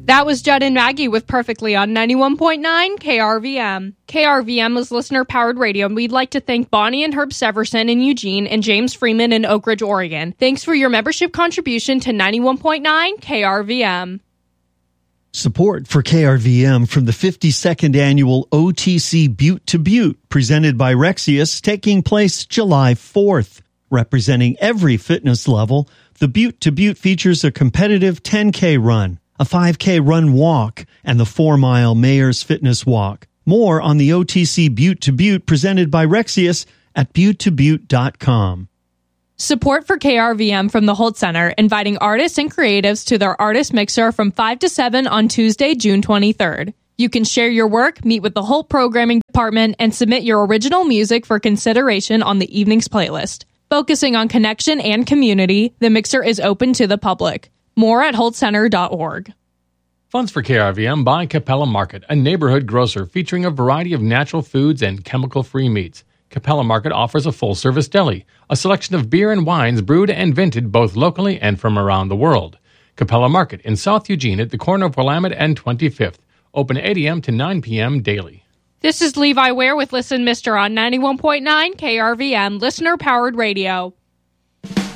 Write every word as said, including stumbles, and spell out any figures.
That was Judd and Maggie with Perfectly on ninety-one point nine K R V M. K R V M is listener-powered radio, and we'd like to thank Bonnie and Herb Severson in Eugene and James Freeman in Oak Ridge, Oregon. Thanks for your membership contribution to ninety-one point nine K R V M. Support for K R V M from the fifty-second Annual O T C Butte to Butte, presented by Rexius, taking place July fourth. Representing every fitness level, the Butte to Butte features a competitive ten K run, a five K run walk, and the four mile Mayor's Fitness Walk. More on the O T C Butte to Butte presented by Rexius at butte to butte dot com. Support for K R V M from the Holt Center, inviting artists and creatives to their artist mixer from five to seven on Tuesday, June twenty-third. You can share your work, meet with the Holt Programming Department, and submit your original music for consideration on the evening's playlist. Focusing on connection and community, the mixer is open to the public. More at holt center dot org. Funds for K R V M by Capella Market, a neighborhood grocer featuring a variety of natural foods and chemical-free meats. Capella Market offers a full-service deli, a selection of beer and wines brewed and vented both locally and from around the world. Capella Market in South Eugene at the corner of Willamette and twenty-fifth. Open eight a.m. to nine p.m. daily. This is Levi Ware with Listen Mister on ninety-one point nine K R V M, listener-powered radio.